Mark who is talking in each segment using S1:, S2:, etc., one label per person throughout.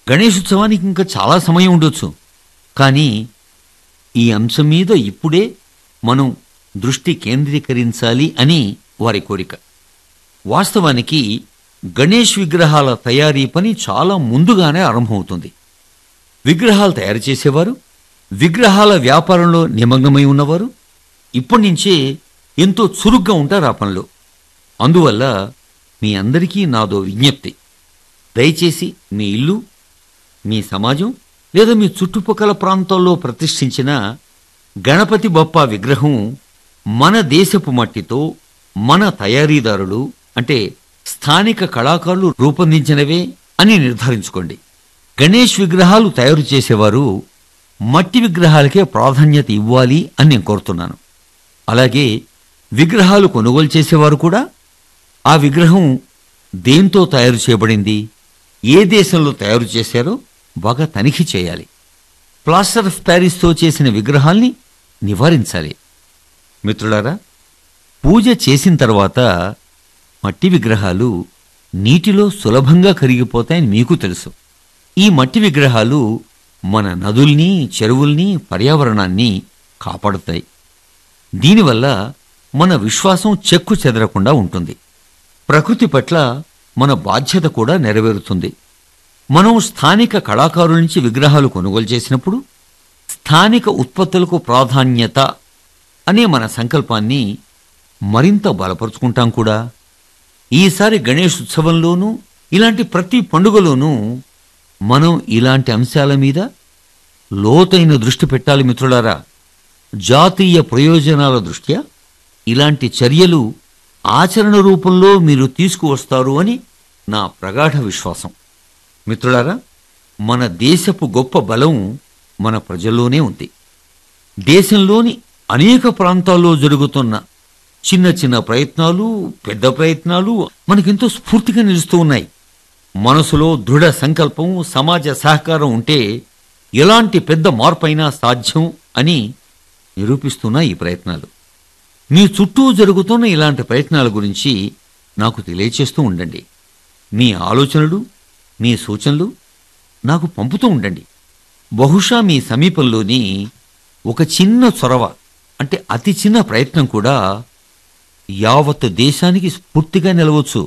S1: గణేశోత్సవానికి ఇంకా చాలా సమయం ఉండొచ్చు. కానీ ఈ అంశం మీద ఇప్పుడే మనం దృష్టి కేంద్రీకరించాలి అని వారి కోరిక. వాస్తవానికి గణేష్ విగ్రహాల తయారీ పని చాలా ముందుగానే ఆరంభమవుతుంది. విగ్రహాలు తయారు చేసేవారు, విగ్రహాల వ్యాపారంలో నిమగ్నమై ఉన్నవారు ఇప్పటి నుంచే ఎంతో చురుగ్గా ఉంటారు ఆ పనిలో. అందువల్ల మీ అందరికీ నాదో విజ్ఞప్తి. దయచేసి మీ ఇల్లు, మీ సమాజం లేదా మీ చుట్టుపక్కల ప్రాంతాల్లో ప్రతిష్ఠించిన గణపతి బప్పా విగ్రహం మన దేశపు మట్టితో, మన తయారీదారులు అంటే స్థానిక కళాకారులు రూపొందించినవే అని నిర్ధారించుకోండి. గణేష్ విగ్రహాలు తయారు చేసేవారు మట్టి విగ్రహాలకే ప్రాధాన్యత ఇవ్వాలి అని నేను కోరుతున్నాను. అలాగే విగ్రహాలు కొనుగోలు చేసేవారు కూడా ఆ విగ్రహం దేంతో తయారు చేయబడింది, ఏ దేశంలో తయారు చేశారో బాగా తనిఖీ చేయాలి. ప్లాస్టర్ ఆఫ్ ప్యారిస్తో చేసిన విగ్రహాల్ని నివారించాలి. మిత్రులారా, పూజ చేసిన తర్వాత మట్టి విగ్రహాలు నీటిలో సులభంగా కరిగిపోతాయని మీకు తెలుసు. ఈ మట్టి విగ్రహాలు మన నదుల్ని, చెరువుల్ని, పర్యావరణాన్ని కాపాడుతాయి. దీనివల్ల మన విశ్వాసం చెక్కు చెదరకుండా ఉంటుంది. ప్రకృతి పట్ల మన బాధ్యత కూడా నెరవేరుతుంది. మనం స్థానిక కళాకారుల నుంచి విగ్రహాలు కొనుగోలు చేసినప్పుడు స్థానిక ఉత్పత్తులకు ప్రాధాన్యత అనే మన సంకల్పాన్ని మరింత బలపరుచుకుంటాం కూడా. ఈసారి గణేష్ ఉత్సవంలోనూ ఇలాంటి ప్రతి పండుగలోనూ మనం ఇలాంటి అంశాల మీద లోతైన దృష్టి పెట్టాలి మిత్రులారా. జాతీయ ప్రయోజనాల దృష్ట్యా ఇలాంటి చర్యలు ఆచరణ రూపంలో మీరు తీసుకువస్తారు అని నా ప్రగాఢ విశ్వాసం. మిత్రులారా, మన దేశపు గొప్ప బలం మన ప్రజల్లోనే ఉంది. దేశంలోని అనేక ప్రాంతాల్లో జరుగుతున్న చిన్న చిన్న ప్రయత్నాలు, పెద్ద ప్రయత్నాలు మనకెంతో స్ఫూర్తిగా నిలుస్తూ ఉన్నాయి. మనసులో దృఢ సంకల్పం, సమాజ సహకారం ఉంటే ఎలాంటి పెద్ద మార్పైనా సాధ్యం అని నిరూపిస్తున్న ఈ ప్రయత్నాలు. మీ చుట్టూ జరుగుతున్న ఇలాంటి ప్రయత్నాల గురించి నాకు తెలియచేస్తూ ఉండండి. మీ ఆలోచనలు, మీ సూచనలు నాకు పంపుతూ ఉండండి. బహుశా మీ సమీపంలోని ఒక చిన్న చొరవ అంటే అతి చిన్న ప్రయత్నం కూడా యావత్ దేశానికి స్ఫూర్తిగా నిలవచ్చు.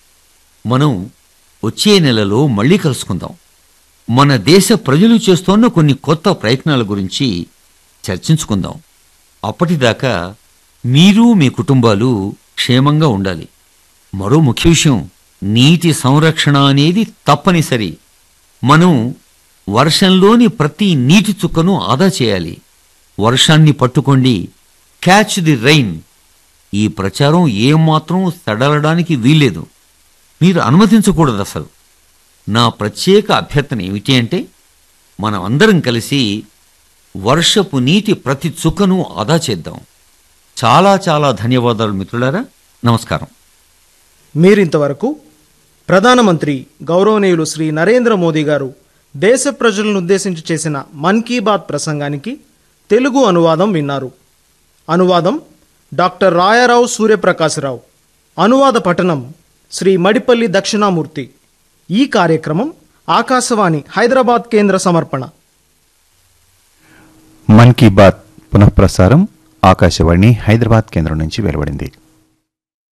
S1: మనం వచ్చే నెలలో మళ్ళీ కలుసుకుందాం. మన దేశ ప్రజలు చేస్తోన్న కొన్ని కొత్త ప్రయత్నాల గురించి చర్చించుకుందాం. అప్పటిదాకా మీరు, మీ కుటుంబాలు క్షేమంగా ఉండాలి. మరో ముఖ్య విషయం, నీటి సంరక్షణ అనేది తప్పనిసరి. మనం వర్షంలోని ప్రతి నీటి చుక్కను ఆదా చేయాలి. వర్షాన్ని పట్టుకోండి, క్యాచ్ ది రైన్. ఈ ప్రచారం ఏమాత్రం సడలడానికి వీల్లేదు. మీరు అనుమతించకూడదు అసలు. నా ప్రత్యేక అభ్యర్థన ఏమిటి అంటే, మనం అందరం కలిసి వర్షపు నీటి ప్రతి చుక్కను ఆదా చేద్దాం. చాలా చాలా ధన్యవాదాలు మిత్రులారా. నమస్కారం.
S2: మీరింతవరకు ప్రధానమంత్రి గౌరవనీయులు శ్రీ నరేంద్ర మోదీ గారు దేశ ప్రజలను ఉద్దేశించి చేసిన మన్ కీ బాత్ ప్రసంగానికి తెలుగు అనువాదం విన్నారు. అనువాదం డాక్టర్ రాయారావు సూర్యప్రకాశరావు. అనువాద పఠనం శ్రీ మడిపల్లి దక్షిణామూర్తి. ఈ కార్యక్రమం ఆకాశవాణి హైదరాబాద్ కేంద్ర సమర్పణ.
S3: మన్ కీ బాత్ పునఃప్రసారం ఆకాశవాణి హైదరాబాద్ కేంద్రం నుంచి వెలువడింది.